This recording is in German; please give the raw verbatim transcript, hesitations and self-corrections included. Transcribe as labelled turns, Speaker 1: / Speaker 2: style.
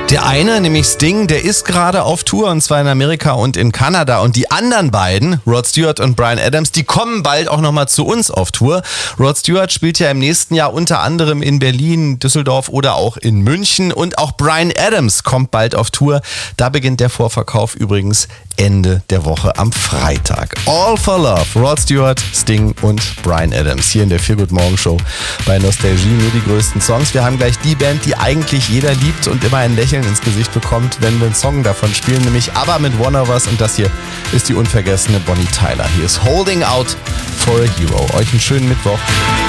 Speaker 1: Der eine, nämlich Sting, der ist gerade auf Tour, und zwar in Amerika und in Kanada. Und die anderen beiden, Rod Stewart und Bryan Adams, die kommen bald auch nochmal zu uns auf Tour. Rod Stewart spielt ja im nächsten Jahr unter anderem in Berlin, Düsseldorf oder auch in München. Und auch Bryan Adams kommt bald auf Tour. Da beginnt der Vorverkauf übrigens Ende der Woche am Freitag. All for Love, Rod Stewart, Sting und Bryan Adams. Hier in der Feel Good Morgen Show bei Nostalgie nur die größten Songs. Wir haben gleich die Band, die eigentlich jeder liebt und immer ein Lächeln ins Gesicht bekommt, wenn wir einen Song davon spielen, nämlich ABBA mit One of Us, und das hier ist die unvergessene Bonnie Tyler. Hier ist Holding Out for a Hero. Euch einen schönen Mittwoch.